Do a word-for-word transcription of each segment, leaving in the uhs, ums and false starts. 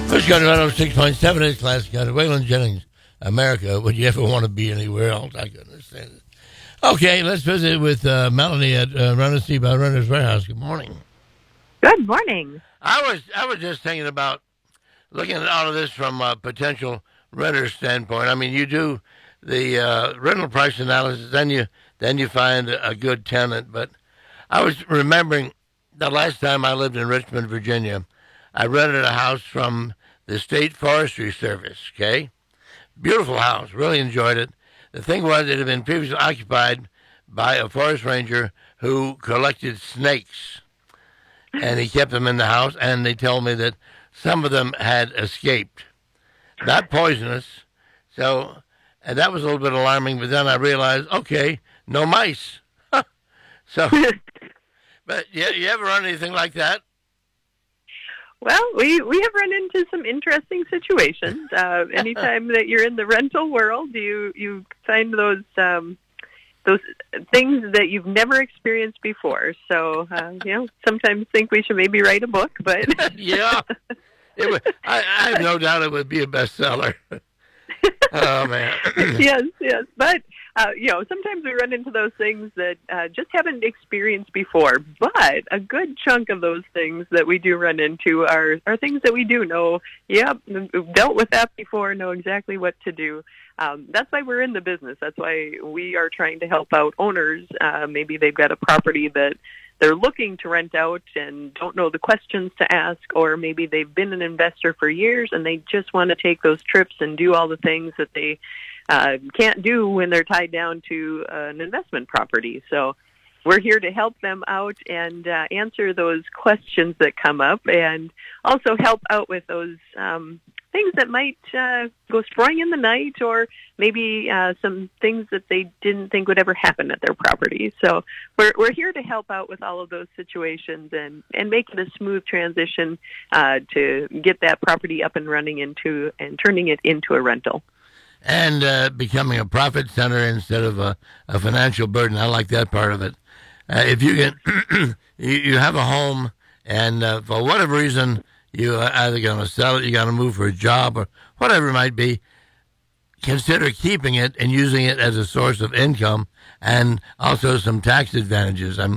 First gun around six point seven eight class gun. Waylon Jennings, America. Would you ever want to be anywhere else? I can understand it. Okay, let's visit with uh, Melanie at uh, Rennesee by Renter's Warehouse. Good morning. Good morning. I was I was just thinking about looking at all of this from a potential renter standpoint. I mean, you do the uh, rental price analysis, then you then you find a good tenant. But I was remembering the last time I lived in Richmond, Virginia, I rented a house from the State Forestry Service. Okay, beautiful house, really enjoyed it. The thing was, it had been previously occupied by a forest ranger who collected snakes, and he kept them in the house, and they told me that some of them had escaped. Not poisonous, so and that was a little bit alarming, but then I realized, okay, no mice. So, but yeah, you ever run anything like that? Well, we, we have run into some interesting situations. Uh, anytime that you're in the rental world, you you find those um, those things that you've never experienced before. So, uh, you know, sometimes think we should maybe write a book, but yeah, it would, I, I have no doubt it would be a bestseller. Oh man, yes, yes, but. Uh, you know, sometimes we run into those things that uh, just haven't experienced before. But a good chunk of those things that we do run into are, are things that we do know. Yep, we've dealt with that before, know exactly what to do. Um, that's why we're in the business. That's why we are trying to help out owners. Uh, maybe they've got a property that they're looking to rent out and don't know the questions to ask, or maybe they've been an investor for years and they just want to take those trips and do all the things that they Uh, can't do when they're tied down to uh, an investment property. So we're here to help them out and uh, answer those questions that come up, and also help out with those um, things that might uh, go sprawling in the night, or maybe uh, some things that they didn't think would ever happen at their property. So we're we're here to help out with all of those situations and, and make it a smooth transition uh, to get that property up and running into and turning it into a rental. And uh, becoming a profit center instead of a, a financial burden. I like that part of it. Uh, if you get, you, you have a home, and uh, for whatever reason, you are either going to sell it, you got to move for a job, or whatever it might be, consider keeping it and using it as a source of income, and also some tax advantages. I'm,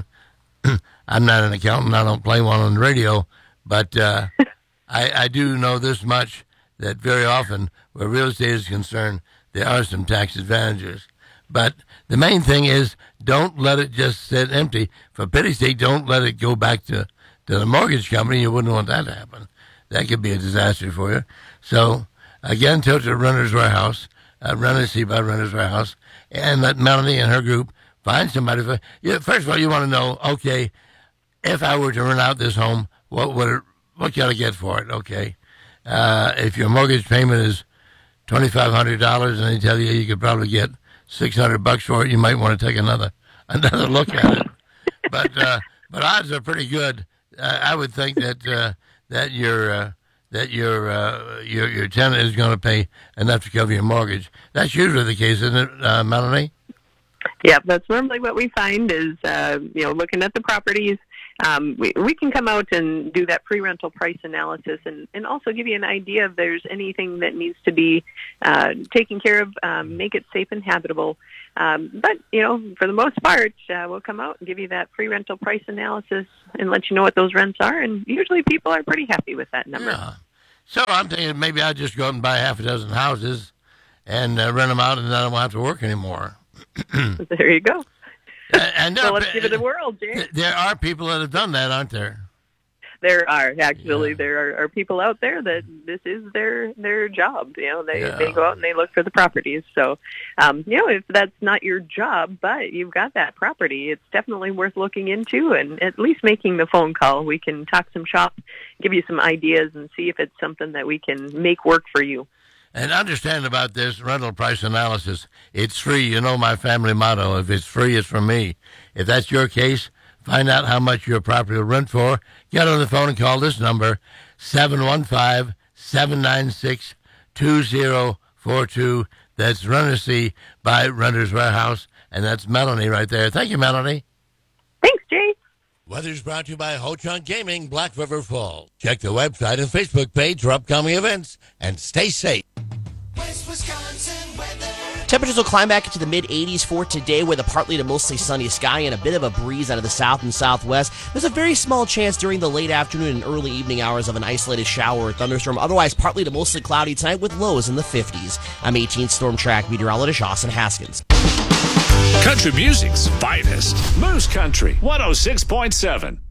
I'm not an accountant. I don't play one on the radio, but uh, I, I do know this much, that very often, where real estate is concerned, there are some tax advantages. But the main thing is, don't let it just sit empty. For pity's sake, don't let it go back to, to the mortgage company. You wouldn't want that to happen. That could be a disaster for you. So, again, go to Renter's Warehouse, uh, Rennesee by Renter's Warehouse, and let Melanie and her group find somebody. For you. First of all, you want to know, okay, if I were to rent out this home, what would it, what can I get for it? Okay. Uh, if your mortgage payment is twenty-five hundred dollars and they tell you you could probably get six hundred bucks for it, you might want to take another another look at it. But uh, but odds are pretty good. Uh, I would think that uh, that your uh, that your uh, your your tenant is going to pay enough to cover your mortgage. That's usually the case, isn't it, uh, Melanie? Yeah, that's normally what we find is uh, you know, looking at the properties. Um, we, we can come out and do that pre-rental price analysis, and, and also give you an idea if there's anything that needs to be uh, taken care of, um, make it safe and habitable. Um, but, you know, for the most part, uh, we'll come out and give you that pre-rental price analysis and let you know what those rents are, and usually people are pretty happy with that number. Yeah. So I'm thinking maybe I'll just go out and buy half a dozen houses and uh, rent them out, and then I don't have to work anymore. There you go. Uh, and so let's give it a whirl, Jay. There are people that have done that, aren't there? There are actually yeah. there are, are people out there that this is their their job. You know, they yeah. they go out and they look for the properties. So, um, you know, if that's not your job, but you've got that property, it's definitely worth looking into and at least making the phone call. We can talk some shop, give you some ideas, and see if it's something that we can make work for you. And understand about this rental price analysis, it's free. You know my family motto, if it's free, it's for me. If that's your case, find out how much your property will rent for. Get on the phone and call this number, seven one five, seven nine six, two zero four two. That's Rennesee by Renter's Warehouse, and that's Melanie right there. Thank you, Melanie. Thanks, Jay. Weather's brought to you by Ho Chunk Gaming, Black River Falls. Check the website and Facebook page for upcoming events, and stay safe. West Wisconsin weather. Temperatures will climb back into the mid-eighties for today with a partly to mostly sunny sky and a bit of a breeze out of the south and southwest. There's a very small chance during the late afternoon and early evening hours of an isolated shower or thunderstorm. Otherwise, partly to mostly cloudy tonight with lows in the fifties. I'm eighteenth Storm Track meteorologist Austin Haskins. Country music's finest. Moose Country one oh six point seven.